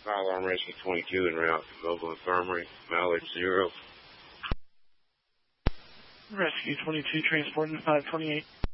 Fire Alarm Rescue 22 en route to Mobile Infirmary, mileage 0. Rescue 22 transporting 528.